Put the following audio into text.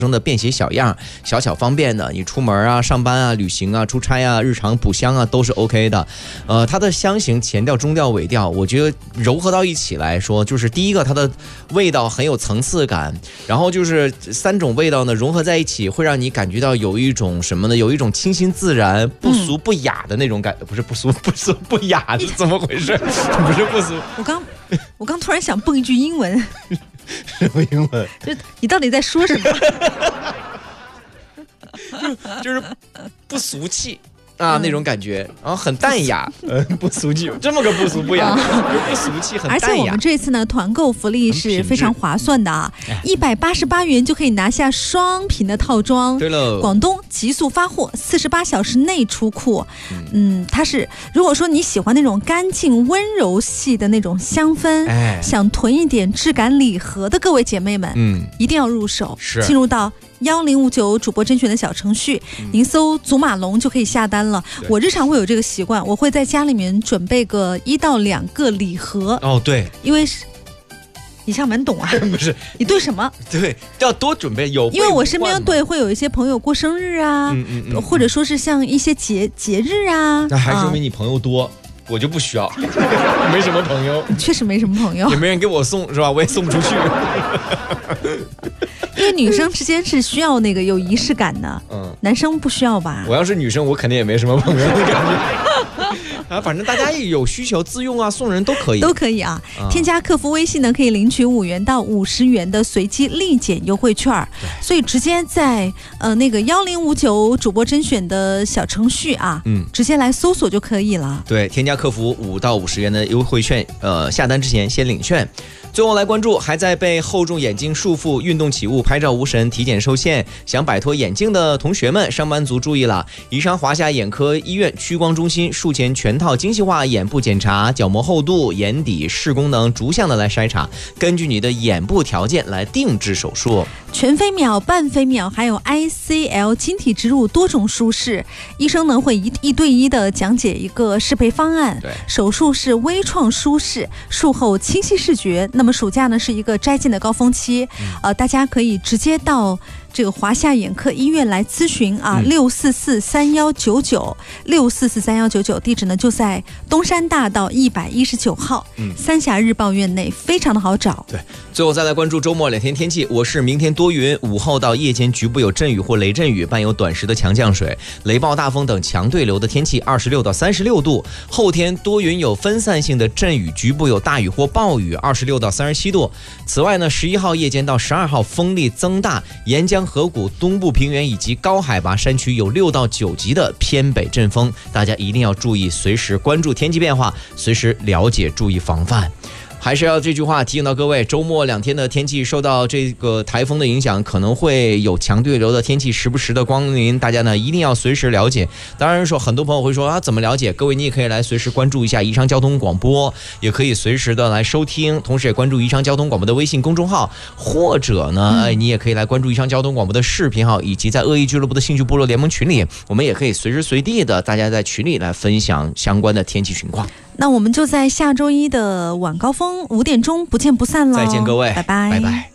中的便携小样，小巧方便的，你出门啊、上班啊、旅行啊、出差啊、日常补香啊都是 OK 的。它的香型前调、中调、尾调，我觉得糅合到一起来说，就是第一个它的味道很有层次感，然后就是3种味道呢融合在一起，会让你感觉到有一种什么呢？有一种清新自然、不俗不雅的那种感，不是不俗不雅是怎么回事？不是不俗。 我刚突然想蹦一句英文。 什么英文？ 就你到底在说什么？ 就是不俗气啊，那种感觉，然后很淡雅，不俗气，这么个不俗不雅，不俗气，很淡雅。 而且我们这次呢，团购福利是非常划算的啊，188元就可以拿下双屏的套装。 对喽， 广东极速发货，48小时内出库。它是如果说你喜欢那种干净温柔系的那种香氛，想囤一点质感礼盒的各位姐妹们，一定要入手，进入到1059主播甄选的小程序，您搜祖马龙就可以下单了。我日常会有这个习惯，我会在家里面准备个1到2个礼盒。 哦，对， 因为是你像蛮懂啊， 不是你对什么？ 对，要多准备有。 因为我身边会有一些朋友过生日啊，或者说是像一些节日啊。 那还是因为你朋友多。我就不需要，没什么朋友， 确实没什么朋友， 也没人给我送，是吧？我也送不出去。 因为女生之间是需要那个有仪式感的，男生不需要吧？ 我要是女生，我肯定也没什么朋友的感觉。反正大家有需求自用啊，送人都可以啊。添加客服微信呢，可以领取5元到50元的随机立减优惠券，所以直接在那个1059主播甄选的小程序啊，直接来搜索就可以了。 对，添加客服5到50元的优惠券，下单之前先领券。最后来关注还在被厚重眼镜束缚、运动起雾、拍照无神、体检受限，想摆脱眼镜的同学们、上班族注意了！宜昌华夏眼科医院屈光中心术前全套精细化眼部检查，角膜厚度、眼底、视功能逐项的来筛查，根据你的眼部条件来定制手术。 全飞秒、半飞秒，还有 ICL 晶体植入多种术式，医生呢会一对一的讲解一个适配方案。手术是微创舒适，术后清晰视觉。那么暑假呢是一个摘镜的高峰期，大家可以直接到这个华夏眼科医院来咨询啊，6443199，6443199，地址呢就在东山大道119号，三峡日报院内，非常的好找。 对，最后再来关注周末2天天气，我是明天多云，午后到夜间局部有阵雨或雷阵雨，伴有短时的强降水、雷暴大风等强对流的天气，26到36度。后天多云有分散性的阵雨，局部有大雨或暴雨，26到37度。此外呢，11号夜间到12号风力增大，沿江河谷、东部平原以及高海拔山区有6到9级的偏北阵风，大家一定要注意，随时关注天气变化，随时了解，注意防范。还是要这句话提醒到各位，周末2天的天气受到这个台风的影响，可能会有强对流的天气时不时的光临，大家呢一定要随时了解。当然说很多朋友会说啊，怎么了解？各位你也可以来随时关注一下宜昌交通广播，也可以随时的来收听，同时也关注宜昌交通广播的微信公众号，或者呢你也可以来关注宜昌交通广播的视频号，以及在恶意俱乐部的兴趣部落联盟群里，我们也可以随时随地的大家在群里来分享相关的天气情况。 那我们就在下周一的晚高峰5点钟不见不散了。 再见各位， 拜拜。 拜拜。